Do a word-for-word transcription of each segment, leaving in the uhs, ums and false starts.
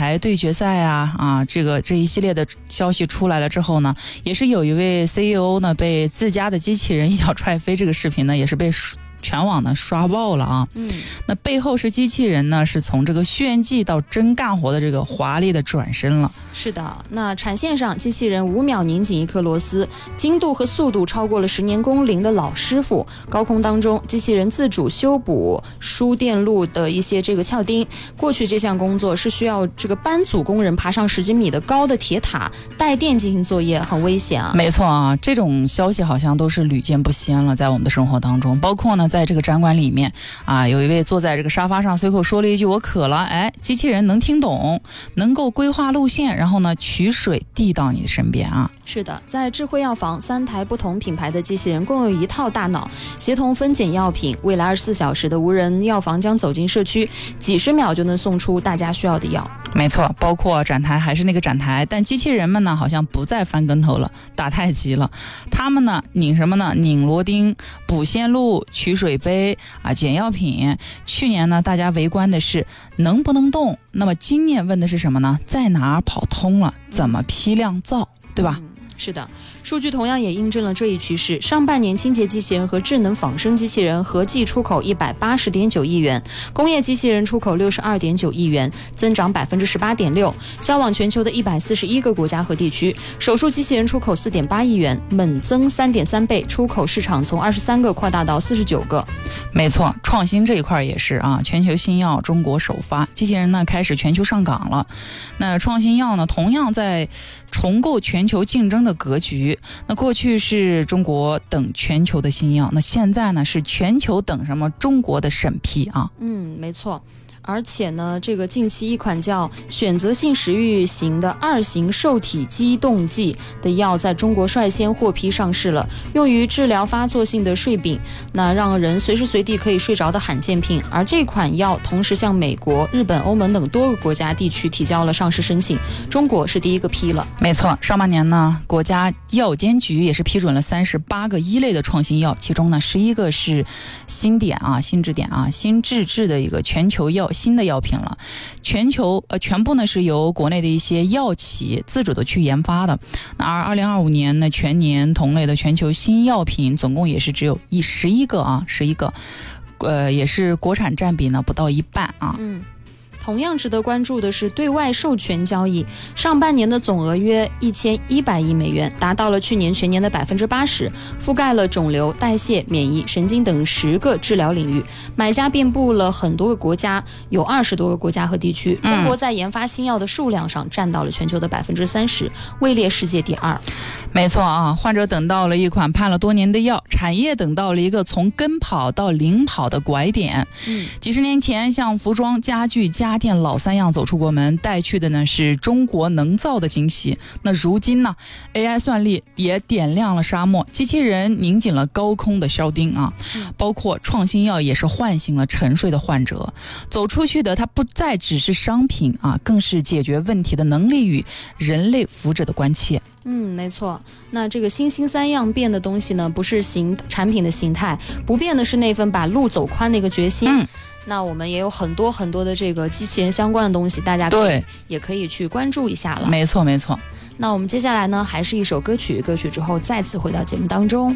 台对决赛啊啊，这个这一系列的消息出来了之后呢，也是有一位 C E O 呢被自家的机器人一脚踹飞，这个视频呢也是被全网呢刷爆了啊。 嗯， 那背后是机器人呢，是从这个炫技到真干活的这个华丽的转身了。 是的，那产线上机器人五秒拧紧一颗螺丝，精度和速度超过了十年工龄的老师傅。高空当中，机器人自主修补输电路的一些这个撬钉。过去这项工作是需要这个班组工人爬上十几米的高的铁塔带电进行作业，很危险啊。 没错啊，这种消息好像都是屡见不鲜了，在我们的生活当中。包括呢，在这个展馆里面啊，有一位坐在这个沙发上，随口说了一句“我渴了”，哎，机器人能听懂，能够规划路线，然后呢取水递到你的身边啊。 是的，在智慧药房，三台不同品牌的机器人共有一套大脑，协同分拣药品。未来二十四小时的无人药房将走进社区，几十秒就能送出大家需要的药。 没错，包括展台还是那个展台，但机器人们呢好像不再翻跟头了，打太极了。他们呢拧什么呢？拧螺钉、补线路、取水杯啊、捡药品。去年呢大家围观的是能不能动，那么今年问的是什么呢？在哪儿跑通了？怎么批量造，对吧？ 嗯，是的。数据同样也印证了这一趋势。上半年清洁机器人和智能仿生机器人合计出口一百八十点九亿元，工业机器人出口六十二点九亿元，增长百分之十八点六，销往全球的一百四十一个国家和地区。手术机器人出口四点八亿元，猛增三点三倍，出口市场从二十三个扩大到四十九个。 没错，创新这一块也是啊，全球新药中国首发，机器人呢开始全球上岗了。那创新药呢，同样在重构全球竞争的格局。那过去是中国等全球的新药，那现在呢是全球等什么中国的审批啊？ 嗯，没错。而且呢，这个近期一款叫选择性食欲型的二型受体激动剂的药在中国率先获批上市了，用于治疗发作性的睡病，那让人随时随地可以睡着的罕见病。而这款药同时向美国、日本、欧盟等多个国家地区提交了上市申请，中国是第一个批了。 没错，上半年呢，国家药监局也是批准了三十八个一类的创新药，其中呢十一个是新点啊、新制点啊、新制制的一个全球药。新的药品了，全球呃全部呢是由国内的一些药企自主的去研发的。那而二零二五年呢，全年同类的全球新药品总共也是只有一十一个啊，十一个，呃，也是国产占比呢不到一半啊。 嗯。同样值得关注的是对外授权交易，上半年的总额约一千一百亿美元，达到了去年全年的百分之八十，覆盖了肿瘤、代谢、免疫、神经等十个治疗领域，买家遍布了很多个国家，有二十多个国家和地区。中国在研发新药的数量上占到了全球的百分之三十，位列世界第二。 没错啊，患者等到了一款盼了多年的药，产业等到了一个从跟跑到领跑的拐点。 嗯， 几十年前，像服装、家具、家电老三样走出国门，带去的呢是中国能造的惊喜。那如今呢 ，A I 算力也点亮了沙漠，机器人拧紧了高空的销钉啊，包括创新药也是唤醒了沉睡的患者。走出去的，它不再只是商品啊，更是解决问题的能力与人类福祉的关切。 嗯，没错。那这个新兴三样变的东西呢，不是形产品的形态，不变的是那份把路走宽的一个决心。嗯，那我们也有很多很多的这个机器人相关的东西，大家可以也可以去关注一下了。 没错没错。 那我们接下来呢，还是一首歌曲，歌曲之后再次回到节目当中。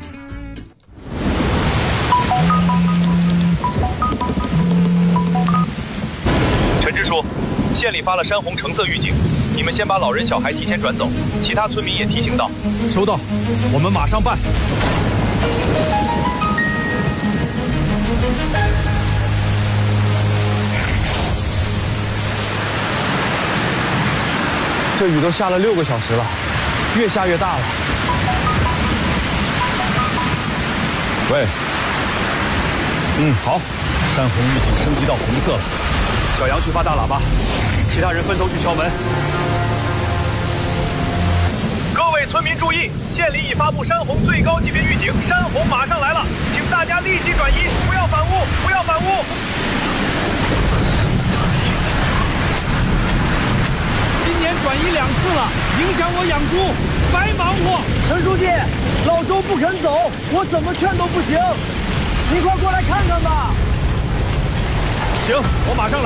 陈支书，县里发了山洪橙色预警，你们先把老人小孩提前转走，其他村民也提醒到。 收到，我们马上办。这雨都下了六个小时了，越下越大了。喂，嗯，好，山洪预警升级到红色了。小杨去发大喇叭，其他人分头去敲门。 各位村民注意，县里已发布山洪最高级别预警，山洪马上来了，请大家立即转移，不要反屋，不要反屋。 今年转移两次了，影响我养猪，白忙活。 陈书记，老周不肯走，我怎么劝都不行，你快过来看看吧。 行，我马上来。